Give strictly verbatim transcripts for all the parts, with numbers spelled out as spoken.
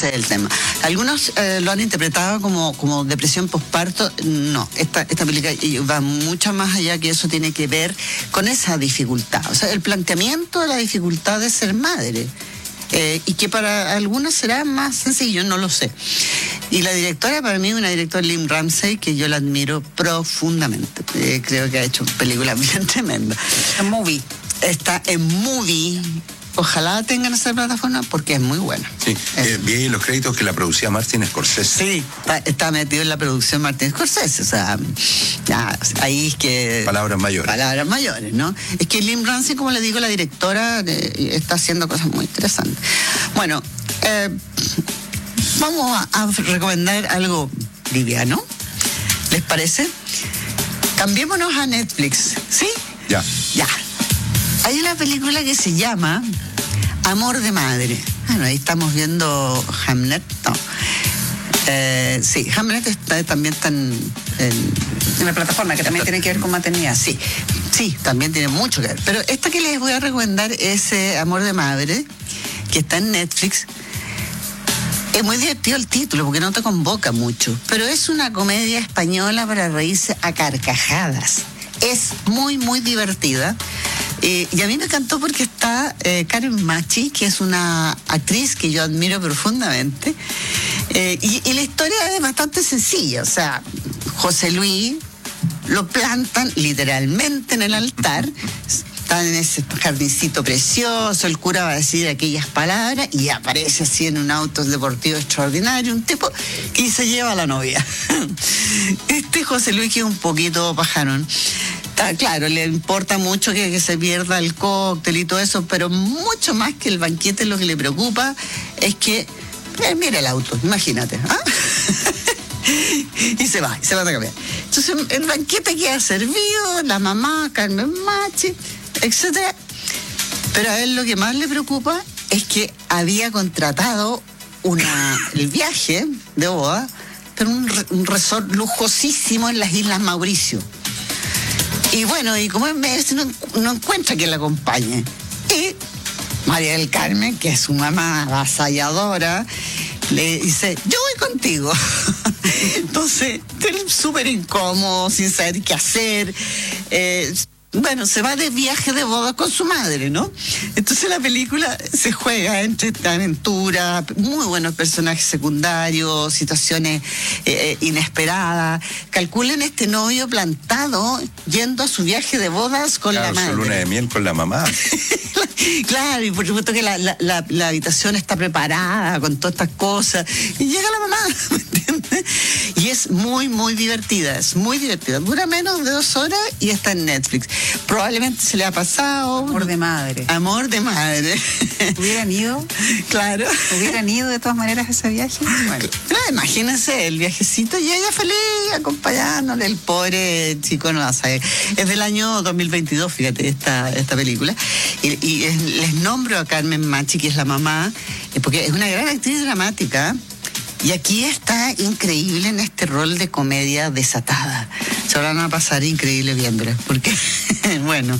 ese es el tema. Algunos eh, lo han interpretado como, como depresión postparto. No, esta, esta película va mucho más allá, que eso tiene que ver con esa dificultad. O sea, el planteamiento de la dificultad de ser madre. Eh, y que para algunos será más sencillo, no lo sé. Y la directora, para mí, una directora, Lynne Ramsay, que yo la admiro profundamente. Eh, creo que ha hecho películas bien tremendas. En Movie. Está en Movie. Ojalá tengan esa plataforma porque es muy buena. Sí, eh, vi ahí los créditos que la producía Martin Scorsese. Sí, está, está metido en la producción Martin Scorsese, o sea, ya, ahí es que... Palabras mayores. Palabras mayores, ¿no? Es que Lynne Ramsay, como le digo, la directora, eh, está haciendo cosas muy interesantes. Bueno, eh, vamos a, a recomendar algo liviano, ¿les parece? Cambiémonos a Netflix, ¿sí? Ya. Ya. Hay una película que se llama Amor de Madre. Bueno, ahí estamos viendo Hamlet. No. Eh, sí, Hamlet está, también está en, en, en la plataforma, que también tiene que ver con maternidad. Sí, sí, también tiene mucho que ver. Pero esta que les voy a recomendar es eh, Amor de Madre, que está en Netflix. Es muy divertido el título porque no te convoca mucho, pero es una comedia española para reírse a carcajadas. Es muy, muy divertida. Eh, y a mí me encantó porque está eh, Karen Machi, que es una actriz que yo admiro profundamente. Eh, y, y la historia es bastante sencilla. O sea, José Luis lo plantan literalmente en el altar. Están en ese jardincito precioso, el cura va a decir aquellas palabras y aparece así en un auto deportivo extraordinario, un tipo, y se lleva a la novia. Este José Luis, que es un poquito pajarón, está, claro, le importa mucho que, que se pierda el cóctel y todo eso, pero mucho más que el banquete, lo que le preocupa es que, eh, mira el auto, imagínate, ¿ah? Y se va, y se va a cambiar. Entonces el banquete queda servido, la mamá, Carmen Machi, etcétera. Pero a él lo que más le preocupa es que había contratado una, el viaje de boda, pero un, un resort lujosísimo en las Islas Mauricio. Y bueno, y como es mes, no, no encuentra quien la acompañe. Y María del Carmen, que es su mamá avasalladora, le dice, yo voy contigo. Entonces, él súper incómodo, sin saber qué hacer. Eh, bueno, se va de viaje de boda con su madre, ¿no? Entonces la película se juega entre esta aventura, muy buenos personajes secundarios, situaciones eh, inesperadas. Calculen este novio plantado yendo a su viaje de bodas con claro, la madre. Su luna de miel con la mamá. Claro, y por supuesto que la, la, la, la habitación está preparada con todas estas cosas. Y llega la mamá, ¿me entiendes? Y es muy, muy divertida, es muy divertida. Dura menos de dos horas y está en Netflix. Probablemente se le ha pasado. Amor de madre. Amor de madre. ¿Hubieran ido? Claro. ¿Hubieran ido de todas maneras a ese viaje? Bueno. Claro, imagínense el viajecito y ella feliz acompañándole, el pobre chico no la sabe. Es del año dos mil veintidós, fíjate, esta, esta película. Y, y es, les nombro a Carmen Machi, que es la mamá, porque es una gran actriz dramática. Y aquí está increíble en este rol de comedia desatada. Se van a pasar increíble viéndola, porque, bueno,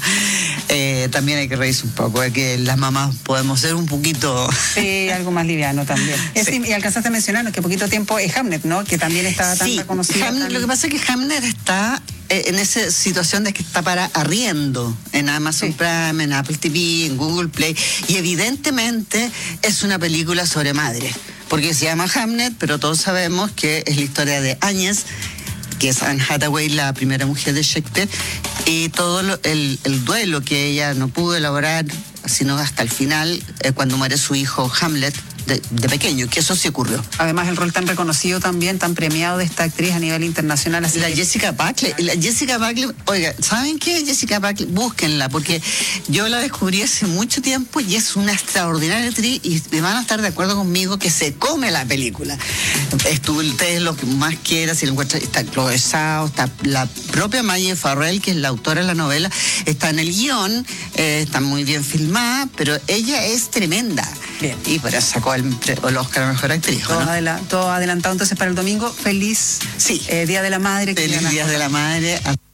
eh, también hay que reírse un poco, de que las mamás podemos ser un poquito... Sí, algo más liviano también. Sí. Sí, y alcanzaste a mencionar que poquito tiempo es Hamlet, ¿no? Que también está tan sí, reconocida. Hamlet, tan... Lo que pasa es que Hamlet está eh, en esa situación de que está para arriendo en Amazon sí. Prime, en Apple T V, en Google Play, y evidentemente es una película sobre madre. Porque se llama Hamlet, pero todos sabemos que es la historia de Áñez, que es Anne Hathaway, la primera mujer de Shakespeare, y todo lo, el, el duelo que ella no pudo elaborar, sino hasta el final, eh, cuando muere su hijo Hamlet, de, de pequeño, que eso sí ocurrió. Además, el rol tan reconocido también, tan premiado de esta actriz a nivel internacional. Así la que... Jessica Buckley, la Jessica Buckley, oiga, ¿saben qué? Jessica Buckley, búsquenla, porque yo la descubrí hace mucho tiempo y es una extraordinaria actriz y van a estar de acuerdo conmigo que se come la película. Estuvo ustedes lo que más quieran, si lo encuentran, está Chloe Zhao, está la propia Maggie Farrell, que es la autora de la novela, está en el guión, eh, está muy bien filmada, pero ella es tremenda. Bien. Y por eso sacó el, el Oscar a Mejor Actriz. Todo, ¿no? adela, todo adelantado entonces para el domingo. Feliz sí. eh, Día de la Madre. Feliz Día de la Madre.